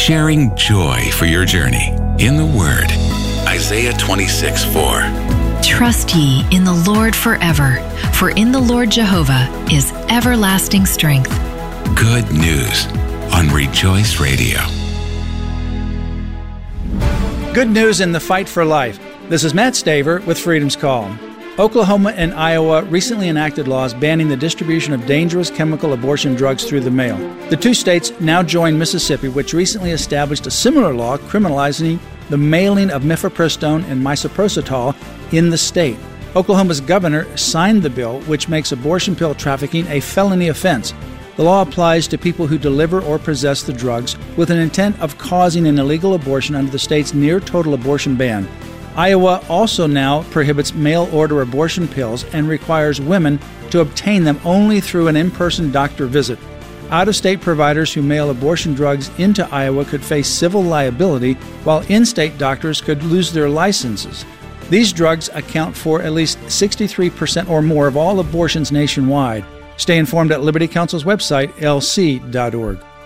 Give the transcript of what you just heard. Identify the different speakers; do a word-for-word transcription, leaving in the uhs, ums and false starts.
Speaker 1: sharing joy for your journey in the Word. Isaiah twenty-six four.
Speaker 2: Trust ye in the Lord forever, for in the Lord Jehovah is everlasting strength.
Speaker 1: Good news on Rejoice Radio.
Speaker 3: Good news in the fight for life. This is Matt Staver with Freedom's Call. Oklahoma and Iowa recently enacted laws banning the distribution of dangerous chemical abortion drugs through the mail. The two states now join Mississippi, which recently established a similar law criminalizing the mailing of mifepristone and misoprostol in the state. Oklahoma's governor signed the bill, which makes abortion pill trafficking a felony offense. The law applies to people who deliver or possess the drugs with an intent of causing an illegal abortion under the state's near-total abortion ban. Iowa also now prohibits mail-order abortion pills and requires women to obtain them only through an in-person doctor visit. Out-of-state providers who mail abortion drugs into Iowa could face civil liability, while in-state doctors could lose their licenses. These drugs account for at least sixty-three percent or more of all abortions nationwide. Stay informed at Liberty Counsel's website, L C dot org.